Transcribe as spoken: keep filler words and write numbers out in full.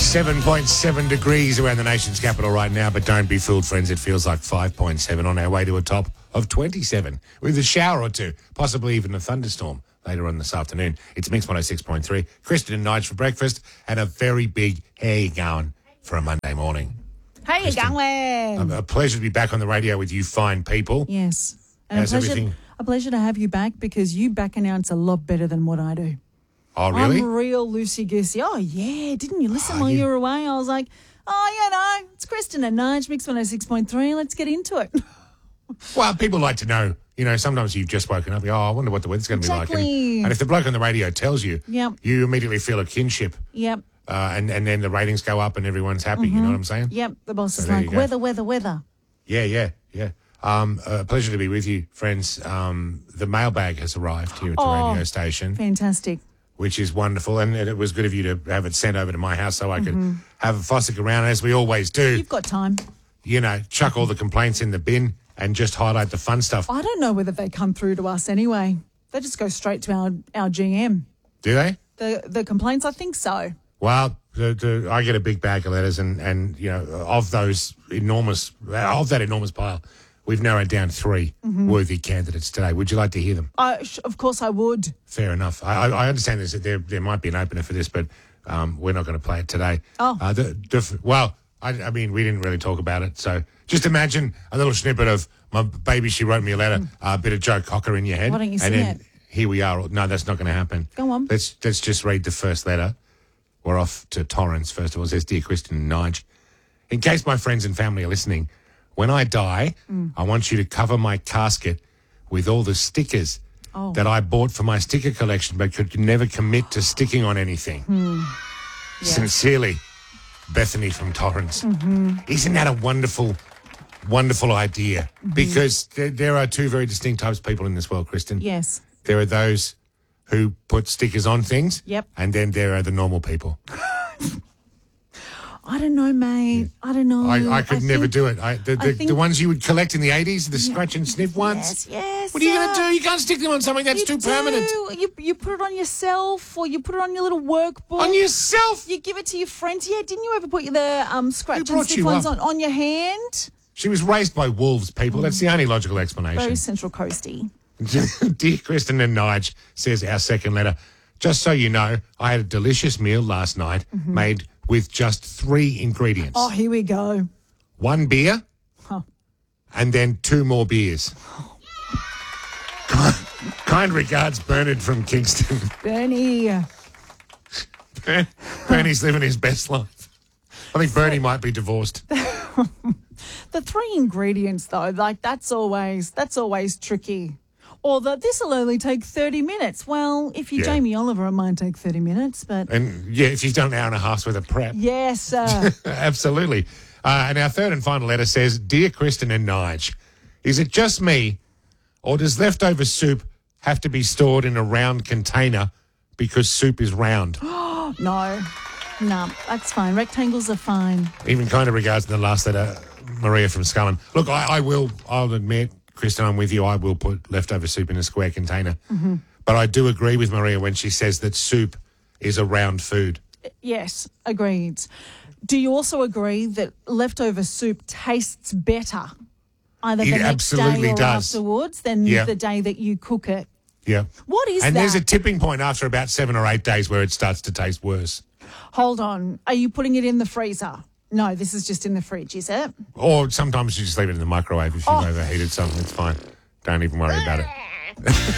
seven point seven degrees around the nation's capital right now, but don't be fooled, friends. It feels like five point seven on our way to a top of twenty-seven with a shower or two, possibly even a thunderstorm later on this afternoon. It's Mix one oh six point three. Kristen and Nige for breakfast, and a very big how you going for a Monday morning. How you going? A, a pleasure to be back on the radio with you fine people. Yes. And How's a pleasure, everything? a pleasure to have you back because you back announce a lot better than what I do. Oh, really? I'm real loosey-goosey. Oh, yeah. Didn't you listen Oh, while you- you were away? I was like, oh, you know, it's Kristen and Nige, Mix one oh six point three. Let's get into it. Well, people like to know, you know, sometimes you've just woken up, you go, oh, I wonder what the weather's going to be like. Exactly. And, and if the bloke on the radio tells you, Yep. you immediately feel a kinship. Yep. Uh, and, and then the ratings go up and everyone's happy, you know what I'm saying? Yep. The boss So is there like, you go. weather, weather, weather. Yeah, yeah, yeah. Um, a pleasure to be with you, friends. Um, the mailbag has arrived here at the Oh. radio station, Fantastic. which is wonderful. And it was good of you to have it sent over to my house so I could have a fossick around, as we always do. You've got time. You know, chuck all the complaints in the bin and just highlight the fun stuff. I don't know whether they come through to us anyway. They just go straight to our, our G M. Do they? The the complaints, I think so. Well, the, the, I get a big bag of letters, and, and you know, of those enormous, of that enormous pile, we've narrowed down three worthy candidates today. Would you like to hear them? I, sh- of course I would. Fair enough. I, I I understand this, that there there might be an opener for this, but um, we're not going to play it today. Oh. Uh, the, the, well, I, I mean, we didn't really talk about it, so just imagine a little snippet of my baby. She wrote me a letter, a bit of Joe Cocker in your head. Why don't you and sing then it? Here we are. No, that's not going to happen. Go on. Let's let's just read the first letter. We're off to Torrance first of all. It says, "Dear Kristen and Nige, in case my friends and family are listening, when I die, Mm. I want you to cover my casket with all the stickers Oh. that I bought for my sticker collection but could never commit to sticking on anything. Hmm. Yes. Sincerely, Bethany from Torrance." Mm-hmm. Isn't that a wonderful, wonderful idea? Mm-hmm. Because there, there are two very distinct types of people in this world, Kristen. Yes. There are those who put stickers on things. Yep. And then there are the normal people. I don't know, mate. I don't know. I, I could never think- do it. I, the, I the, think- the ones you would collect in the eighties, the scratch and sniff ones. Yes, yes. What are you going to uh, do? You can't stick them on something that's you too permanent. do. You, you put it on yourself or you put it on your little workbook. On yourself. You give it to your friends. Yeah, didn't you ever put the um, scratch and brought sniff you ones up? on, on your hand? She was raised by wolves, people. That's the only logical explanation. Very Central Coasty. Dear Kristen and Nige, says our second letter, just so you know, I had a delicious meal last night made with just three ingredients. Oh, here we go. One beer Huh. and then two more beers. kind, kind regards, Bernard from Kingston. Bernie. Ber- Bernie's living his best life. I think Bernie might be divorced. The three ingredients, though, like that's always that's always tricky. Or that this will only take thirty minutes. Well, if you're Yeah. Jamie Oliver, it might take thirty minutes, but And yeah, if you've done an hour and a half's worth of prep. yes, uh, Absolutely. Uh, and our third and final letter says, Dear Kristen and Nige, is it just me or does leftover soup have to be stored in a round container because soup is round? no, no, that's fine. Rectangles are fine. Even kind of regards to the last letter, Maria from Scullen. Look, I, I will, I'll admit, Kristen, I'm with you, I will put leftover soup in a square container. Mm-hmm. But I do agree with Maria when she says that soup is a round food. Yes, agreed. Do you also agree that leftover soup tastes better either the It next day absolutely or does. afterwards than Yeah. the day that you cook it? Yeah. What is And that? there's a tipping point after about seven or eight days where it starts to taste worse. Hold on. Are you putting it in the freezer? No, this is just in the fridge, is it? Or sometimes you just leave it in the microwave if you've Oh. overheated something. It's fine. Don't even worry about it.